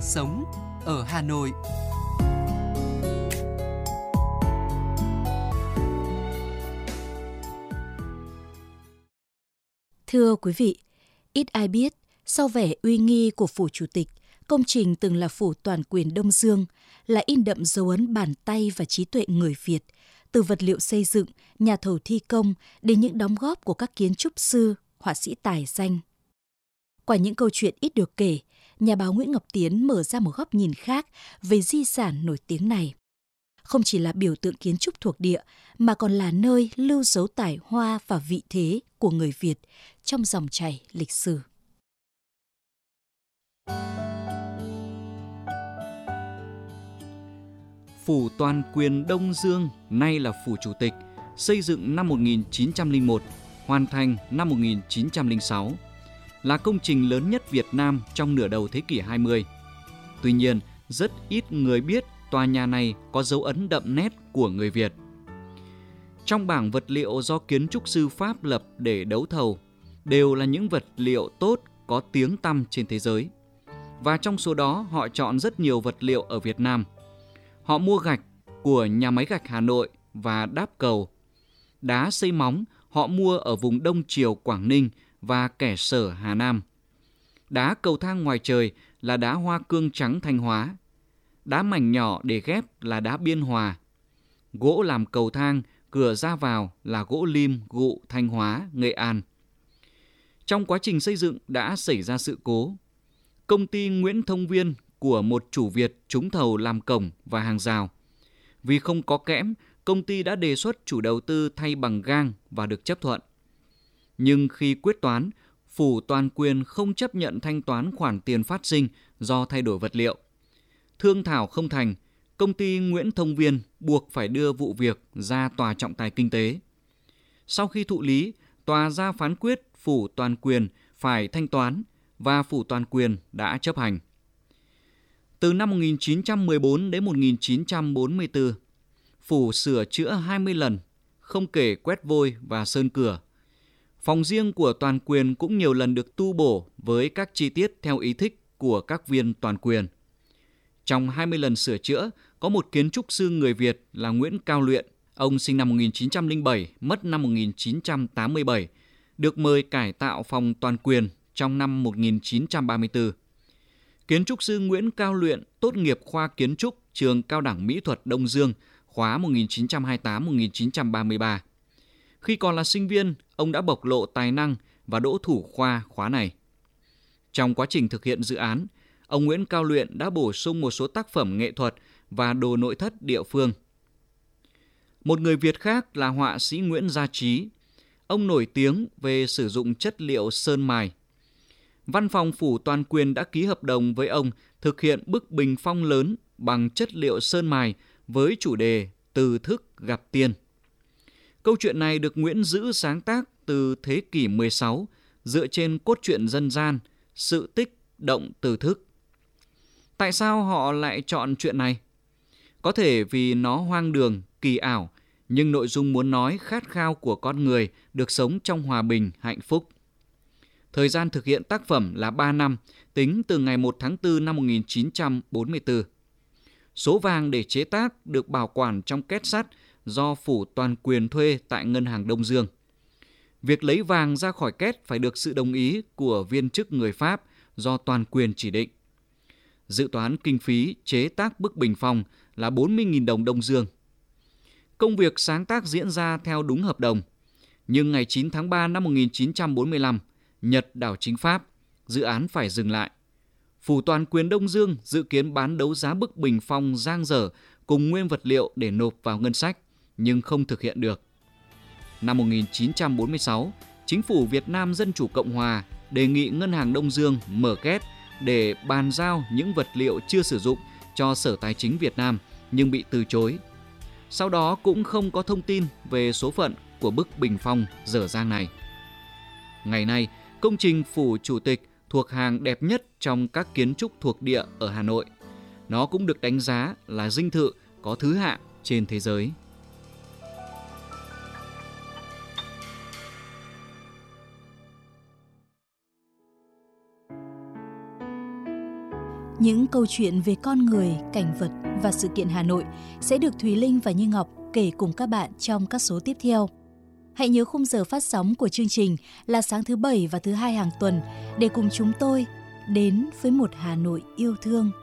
sống ở Hà Nội. Thưa quý vị, ít ai biết, sau vẻ uy nghi của phủ chủ tịch, công trình từng là phủ toàn quyền Đông Dương, là in đậm dấu ấn bàn tay và trí tuệ người Việt, từ vật liệu xây dựng, nhà thầu thi công đến những đóng góp của các kiến trúc sư, họa sĩ tài danh. Qua những câu chuyện ít được kể, nhà báo Nguyễn Ngọc Tiến mở ra một góc nhìn khác về di sản nổi tiếng này. Không chỉ là biểu tượng kiến trúc thuộc địa, mà còn là nơi lưu dấu tài hoa và vị thế của người Việt trong dòng chảy lịch sử. Phủ toàn quyền Đông Dương, nay là phủ chủ tịch, xây dựng năm 1901, hoàn thành năm 1906, là công trình lớn nhất Việt Nam trong nửa đầu thế kỷ 20. Tuy nhiên, rất ít người biết tòa nhà này có dấu ấn đậm nét của người Việt. Trong bảng vật liệu do kiến trúc sư Pháp lập để đấu thầu, đều là những vật liệu tốt có tiếng tăm trên thế giới. Và trong số đó họ chọn rất nhiều vật liệu ở Việt Nam. Họ mua gạch của nhà máy gạch Hà Nội và đáp cầu. Đá xây móng họ mua ở vùng Đông Triều Quảng Ninh và Kẻ Sở Hà Nam. Đá cầu thang ngoài trời là đá hoa cương trắng Thanh Hóa. Đá mảnh nhỏ để ghép là đá Biên Hòa. Gỗ làm cầu thang, cửa ra vào là gỗ lim, gụ Thanh Hóa, Nghệ An. Trong quá trình xây dựng đã xảy ra sự cố. Công ty Nguyễn Thông Viên của một chủ Việt trúng thầu làm cổng và hàng rào. Vì không có kẽm, công ty đã đề xuất chủ đầu tư thay bằng gang và được chấp thuận. Nhưng khi quyết toán, phủ toàn quyền không chấp nhận thanh toán khoản tiền phát sinh do thay đổi vật liệu. Thương thảo không thành, công ty Nguyễn Thông Viên buộc phải đưa vụ việc ra tòa trọng tài kinh tế. Sau khi thụ lý, tòa ra phán quyết phủ toàn quyền phải thanh toán và phủ toàn quyền đã chấp hành. Từ năm 1914 đến 1944, phủ sửa chữa 20 lần, không kể quét vôi và sơn cửa. Phòng riêng của toàn quyền cũng nhiều lần được tu bổ với các chi tiết theo ý thích của các viên toàn quyền. Trong 20 lần sửa chữa, có một kiến trúc sư người Việt là Nguyễn Cao Luyện, ông sinh năm 1907, mất năm 1987, được mời cải tạo phòng toàn quyền trong năm 1934. Kiến trúc sư Nguyễn Cao Luyện tốt nghiệp khoa kiến trúc trường Cao đẳng Mỹ thuật Đông Dương, khóa 1928-1933. Khi còn là sinh viên, ông đã bộc lộ tài năng và đỗ thủ khoa khóa này. Trong quá trình thực hiện dự án, ông Nguyễn Cao Luyện đã bổ sung một số tác phẩm nghệ thuật và đồ nội thất địa phương. Một người Việt khác là họa sĩ Nguyễn Gia Trí. Ông nổi tiếng về sử dụng chất liệu sơn mài. Văn phòng phủ toàn quyền đã ký hợp đồng với ông thực hiện bức bình phong lớn bằng chất liệu sơn mài với chủ đề Từ thức gặp tiên. Câu chuyện này được Nguyễn Dữ sáng tác từ thế kỷ 16 dựa trên cốt truyện dân gian Sự tích động từ thức. Tại sao họ lại chọn chuyện này? Có thể vì nó hoang đường, kỳ ảo, nhưng nội dung muốn nói khát khao của con người được sống trong hòa bình, hạnh phúc. Thời gian thực hiện tác phẩm là 3 năm, tính từ ngày 1 tháng 4 năm 1944. Số vàng để chế tác được bảo quản trong két sắt do phủ toàn quyền thuê tại Ngân hàng Đông Dương. Việc lấy vàng ra khỏi két phải được sự đồng ý của viên chức người Pháp do toàn quyền chỉ định. Dự toán kinh phí chế tác bức bình phong là 40.000 đồng Đông Dương. Công việc sáng tác diễn ra theo đúng hợp đồng. Nhưng ngày 9 tháng 3 năm 1945, Nhật đảo chính Pháp, dự án phải dừng lại. Phủ toàn quyền Đông Dương dự kiến bán đấu giá bức bình phong dang dở cùng nguyên vật liệu để nộp vào ngân sách, nhưng không thực hiện được. Năm 1946, Chính phủ Việt Nam Dân Chủ Cộng Hòa đề nghị Ngân hàng Đông Dương mở két để bàn giao những vật liệu chưa sử dụng cho Sở Tài chính Việt Nam nhưng bị từ chối. Sau đó cũng không có thông tin về số phận của bức bình phong dở dang này. Ngày nay, công trình phủ chủ tịch thuộc hàng đẹp nhất trong các kiến trúc thuộc địa ở Hà Nội. Nó cũng được đánh giá là dinh thự có thứ hạng trên thế giới. Những câu chuyện về con người, cảnh vật và sự kiện Hà Nội sẽ được Thùy Linh và Như Ngọc kể cùng các bạn trong các số tiếp theo. Hãy nhớ khung giờ phát sóng của chương trình là sáng thứ Bảy và thứ Hai hàng tuần để cùng chúng tôi đến với một Hà Nội yêu thương.